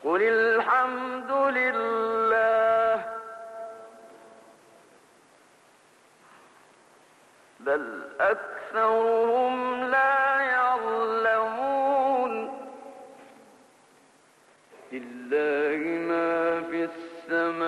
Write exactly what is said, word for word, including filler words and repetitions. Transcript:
قل الحمد لله بل أكثرهم لا يعلمون لله ما في السماوات